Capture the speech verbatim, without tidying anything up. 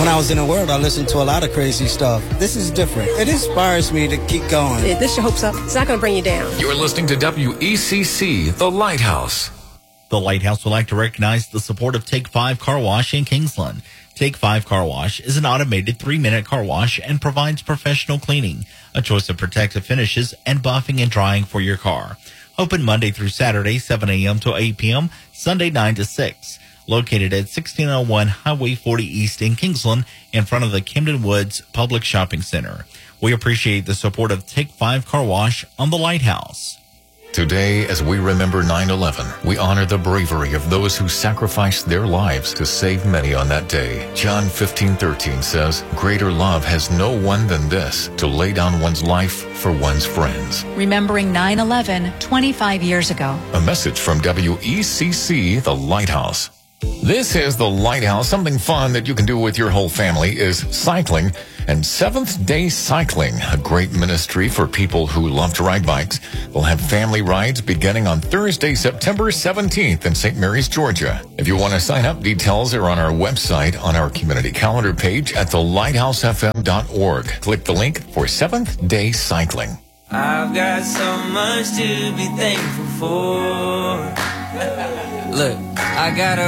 When I was in the world, I listened to a lot of crazy stuff. This is different. It inspires me to keep going. It lifts your hopes up. It's not going to bring you down. You're listening to W E C C, The Lighthouse. The Lighthouse would like to recognize the support of Take five Car Wash in Kingsland. Take five Car Wash is an automated three-minute car wash and provides professional cleaning, a choice of protective finishes, and buffing and drying for your car. Open Monday through Saturday, seven a.m. to eight p.m., Sunday nine to six. Located at sixteen oh one Highway forty East in Kingsland, in front of the Camden Woods Public Shopping Center. We appreciate the support of Take five Car Wash on The Lighthouse. Today, as we remember nine eleven, we honor the bravery of those who sacrificed their lives to save many on that day. John fifteen thirteen says, "Greater love has no one than this, to lay down one's life for one's friends." Remembering nine eleven, twenty-five years ago. A message from W E C C, The Lighthouse. This is The Lighthouse. Something fun that you can do with your whole family is cycling. And Seventh Day Cycling, a great ministry for people who love to ride bikes. They'll have family rides beginning on Thursday, September seventeenth in Saint Mary's, Georgia. If you want to sign up, details are on our website on our community calendar page at the lighthouse f m dot org. Click the link for Seventh Day Cycling. I've got so much to be thankful for. Look, I got a